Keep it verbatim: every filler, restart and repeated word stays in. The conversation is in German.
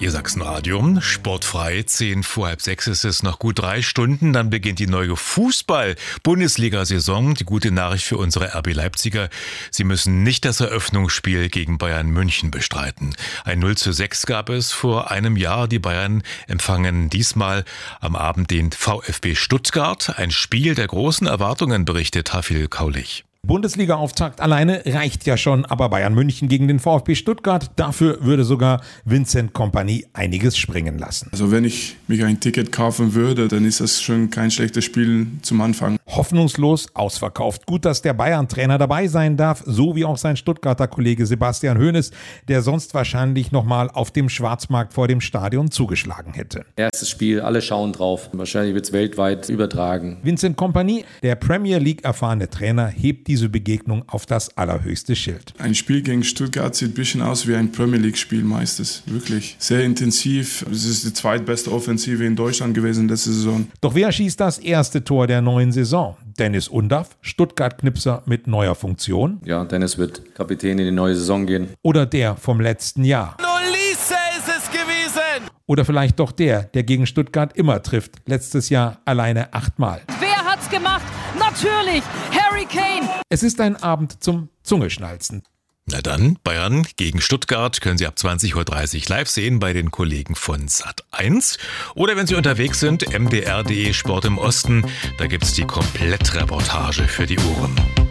Ihr Sachsenradio, sportfrei, zehn vor halb sechs ist es, noch gut drei Stunden, dann beginnt die neue Fußball-Bundesliga-Saison. Die gute Nachricht für unsere R B Leipziger: Sie müssen nicht das Eröffnungsspiel gegen Bayern München bestreiten. Ein null zu sechs gab es vor einem Jahr. Die Bayern empfangen diesmal am Abend den VfB Stuttgart. Ein Spiel der großen Erwartungen, berichtet Hafil Kaulich. Bundesliga-Auftakt alleine reicht ja schon, aber Bayern München gegen den VfB Stuttgart, dafür würde sogar Vincent Kompany einiges springen lassen. Also wenn ich mich ein Ticket kaufen würde, dann ist das schon kein schlechtes Spiel zum Anfang. Hoffnungslos ausverkauft. Gut, dass der Bayern-Trainer dabei sein darf, so wie auch sein Stuttgarter Kollege Sebastian Hoeneß, der sonst wahrscheinlich nochmal auf dem Schwarzmarkt vor dem Stadion zugeschlagen hätte. Erstes Spiel, alle schauen drauf. Wahrscheinlich wird es weltweit übertragen. Vincent Kompany, der Premier League erfahrene Trainer, hebt diese Begegnung auf das allerhöchste Schild. Ein Spiel gegen Stuttgart sieht ein bisschen aus wie ein Premier League Spiel meistens. Wirklich sehr intensiv. Es ist die zweitbeste Offensive in Deutschland gewesen letzte Saison. Doch wer schießt das erste Tor der neuen Saison? Dennis Undaff, Stuttgart-Knipser mit neuer Funktion? Ja, Dennis wird Kapitän in die neue Saison gehen. Oder der vom letzten Jahr? Nolisse ist es gewesen! Oder vielleicht doch der, der gegen Stuttgart immer trifft. Letztes Jahr alleine achtmal. Wer hat's gemacht? Natürlich, Harry Kane. Es ist ein Abend zum Zungeschnalzen. Na dann, Bayern gegen Stuttgart können Sie ab zwanzig Uhr dreißig live sehen bei den Kollegen von Sat eins. Oder wenn Sie unterwegs sind, m d r punkt d e Sport im Osten, da gibt's die Komplettreportage für die Ohren.